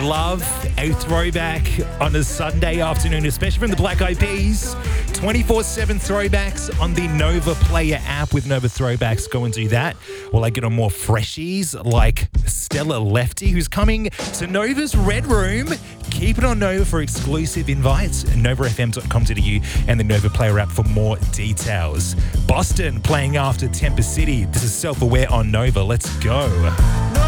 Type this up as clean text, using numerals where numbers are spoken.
love a throwback on a Sunday afternoon, especially from the Black Eyed Peas. 24/7 throwbacks on the Nova Player app with Nova Throwbacks. Go and do that. While I get on more freshies like Stella Lefty, who's coming to Nova's Red Room. Keep it on Nova for exclusive invites. NovaFM.com.au and the Nova Player app for more details. Boston playing after Temper City. This is Self-Aware on Nova. Let's go.